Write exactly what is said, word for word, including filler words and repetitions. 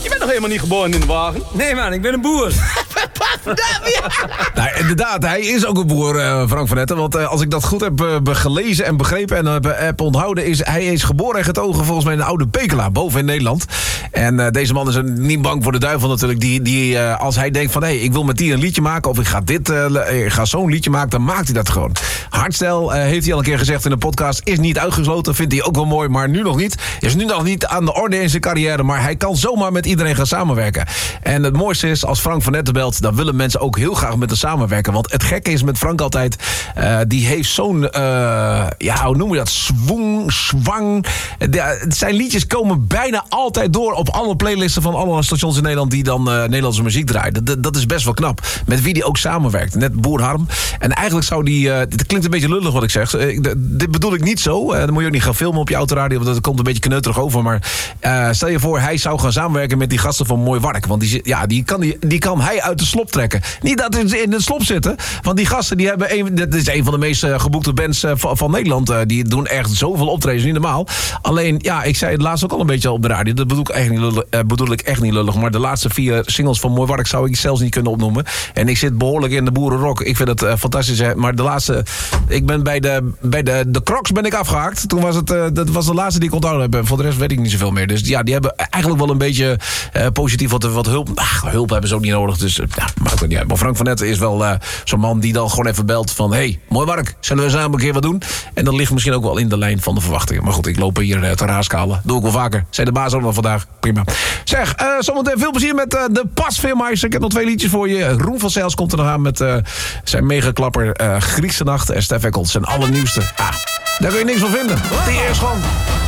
Je bent nog helemaal niet geboren in de wagen. Nee man, ik ben een boer. Nou, inderdaad, hij is ook een boer, uh, Frank van Etten. Want uh, als ik dat goed heb uh, gelezen en begrepen en heb, uh, heb onthouden... is hij is geboren en getogen volgens mij in de Oude Pekela, boven in Nederland. En uh, deze man is een, niet bang voor de duivel natuurlijk. Die, die uh, als hij denkt van, hé, hey, ik wil met die een liedje maken... of ik ga, dit, uh, ik ga zo'n liedje maken, dan maakt hij dat gewoon. Hardstyle, uh, heeft hij al een keer gezegd in de podcast... is niet uitgesloten, vindt hij ook wel mooi, maar nu nog niet. Is nu nog niet aan de orde in zijn carrière... maar hij kan zomaar met iedereen gaan samenwerken. En het mooiste is, als Frank van Etten belt... dan willen mensen ook heel graag met hem samenwerken. Want het gekke is met Frank altijd... Uh, die heeft zo'n... Uh, ja, hoe noem je dat? Swoeng, zwang. De, zijn liedjes komen bijna altijd door... op alle playlisten van alle stations in Nederland... die dan uh, Nederlandse muziek draaien. Dat, dat is best wel knap. Met wie die ook samenwerkt. Net Boer Harm. En eigenlijk zou die... Uh, dit klinkt een beetje lullig wat ik zeg. Uh, dit bedoel ik niet zo. Uh, dan moet je ook niet gaan filmen op je autoradio... want dat komt een beetje kneuterig over. Maar uh, stel je voor, hij zou gaan samenwerken... met die gasten van Mooi Wark. Want die, ja, die, kan, die, die kan hij uit de slop trekken. Niet dat ze in de slop zitten. Want die gasten, die hebben een, dit is een van de meest uh, geboekte bands uh, van, van Nederland. Uh, die doen echt zoveel optredens, niet normaal. Alleen, ja, ik zei het laatst ook al een beetje op de radio. Dat bedoel ik echt niet lullig. Uh, bedoel ik echt niet lullig. Maar de laatste vier singles van Mooi Wark zou ik zelfs niet kunnen opnoemen. En ik zit behoorlijk in de boerenrock. Ik vind het uh, fantastisch. Hè? Maar de laatste... Ik ben bij de, bij de, de Crocs ben ik afgehaakt. Toen was het, uh, dat was de laatste die ik onthouden heb. Voor de rest weet ik niet zoveel meer. Dus ja, die hebben eigenlijk wel een beetje uh, positief wat, wat hulp. Ach, hulp hebben ze ook niet nodig. Dus uh, ja, maakt het niet uit. Maar Frank van Etten is wel uh, zo'n man die dan gewoon even belt van... hé, hey, Mooi Wark, zullen we samen een keer wat doen? En dat ligt misschien ook wel in de lijn van de verwachtingen. Maar goed, ik loop hier uh, te raaskalen. Doe ik wel vaker. Zei de baas ook wel vandaag. Prima. Zeg, uh, zometeen veel plezier met uh, de Pasveermeister. Ik heb nog twee liedjes voor je. Roem van Zijls komt er nog aan met uh, zijn megaklapper uh, Griekse Nacht. En Stef Eckels, zijn allernieuwste. Ah, daar kun je niks van vinden. Die eerst gewoon...